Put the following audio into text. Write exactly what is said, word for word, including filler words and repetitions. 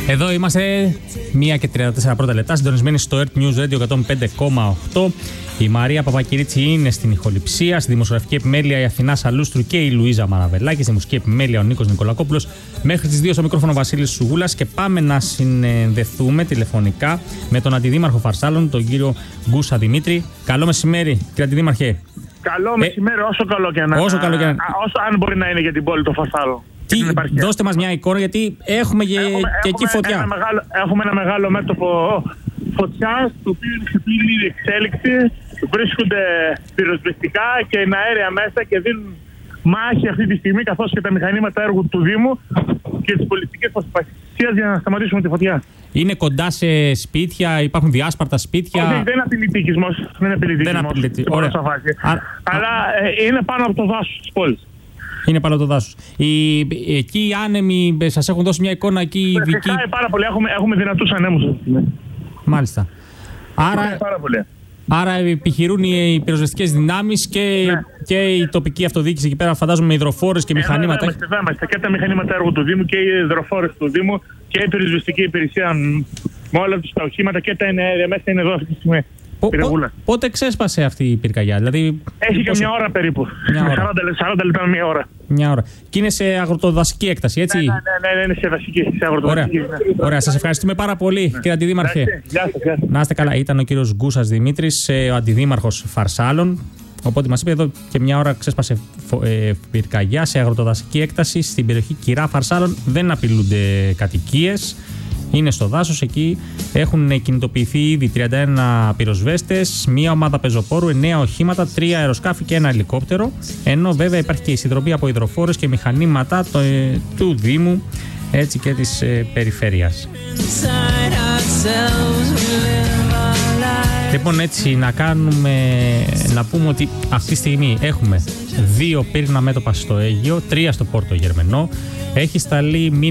Εδώ είμαστε μία και τριάντα τέσσερα πρώτα λεπτά, συντονισμένοι στο Earth News Radio εκατόν πέντε κόμμα οκτώ. Η Μαρία Παπακυρίτσι είναι στην ηχοληψία, στη δημοσιογραφική επιμέλεια η Αθηνά Σαλούστρου και η Λουίζα Μαραβελάκη, στη μουσική επιμέλεια ο Νίκος Νικολακόπουλος. Μέχρι τις δύο στο μικρόφωνο Βασίλης Σουγούλας και πάμε να συνδεθούμε τηλεφωνικά με τον Αντιδήμαρχο Φαρσάλων, τον κύριο Γκούσα Δημήτρη. Καλό μεσημέρι, κύριε Αντιδήμαρχε. Καλό ε, μεσημέρι, όσο καλό και να όσο καλό και να... όσο αν μπορεί να είναι για την πόλη το Φαρσάλων. Τι, δώστε μας μια εικόνα, γιατί έχουμε και, έχουμε, και εκεί έχουμε φωτιά. Ένα μεγάλο, έχουμε ένα μεγάλο μέτωπο φωτιάς, το οποίο είναι σε πλήρη εξέλιξη. Βρίσκονται πυροσβεστικά και είναι αέρια μέσα και δίνουν μάχη αυτή τη στιγμή, καθώς και τα μηχανήματα έργου του Δήμου και τις πολιτικές προσπαθίες για να σταματήσουμε τη φωτιά. Είναι κοντά σε σπίτια, υπάρχουν διάσπαρτα σπίτια. Όχι, δεν είναι απειλητή οικισμός. Δεν είναι απειλητή οικισμός. Ωραία. Αλλά ε, είναι πάνω από το δάσος της πόλης. Είναι πάνω από το δάσος. Οι, εκεί οι άνεμοι σας έχουν δώσει μια εικόνα εκεί ειδική. Φυσικά πάρα πολύ. Έχουμε, έχουμε δυνατούς ανέμους. Μάλιστα. Άρα, πάρα πολύ. άρα επιχειρούν οι πυροσβεστικές δυνάμεις και, ναι. και η τοπική αυτοδιοίκηση εκεί πέρα, φαντάζομαι, με υδροφόρες και ε, μηχανήματα. Βέβαια, βέβαια, βέβαια. Και τα μηχανήματα έργου του Δήμου και οι υδροφόρες του Δήμου και η πυροσβεστική υπηρεσία με όλα τους τα οχήματα και τα εναέρια μέσα είναι εδώ αυτή τη στιγμή. Πο, πο, πότε ξέσπασε αυτή η πυρκαγιά, δηλαδή. Έχει και μια ώρα περίπου. Μια ώρα. σαράντα λεπτά με μια ώρα. Μια ώρα. Και είναι σε αγροτοδασική έκταση, έτσι. Ναι, ναι, ναι, ναι, είναι σε δασική, σε αγροτοδασική. Ωραία. Ναι. Ωραία. Σας ευχαριστούμε πάρα πολύ, ναι. κύριε Αντιδήμαρχε. Γεια σας, γεια σας. Να είστε καλά. Ήταν ο κύριος Γκούσας Δημήτρης, ο Αντιδήμαρχος Φαρσάλων. Οπότε μας είπε εδώ και μια ώρα ξέσπασε ε, πυρκαγιά σε αγροτοδασική έκταση στην περιοχή Κυρά Φαρσάλων. Δεν απειλούνται κατοικίες. Είναι στο δάσος, εκεί έχουν κινητοποιηθεί ήδη τριάντα ένα πυροσβέστες, μία ομάδα πεζοπόρου, εννέα οχήματα, τρία αεροσκάφη και ένα ελικόπτερο. Ενώ βέβαια υπάρχει και η συνδρομή από υδροφόρες και μηχανήματα το, ε, του Δήμου, έτσι και της ε, περιφέρειας. Λοιπόν, έτσι να κάνουμε, να πούμε ότι αυτή τη στιγμή έχουμε δύο πύρνα μέτωπα στο Αίγυο, τρία στο Πόρτο Γερμενό. Έχει σταλεί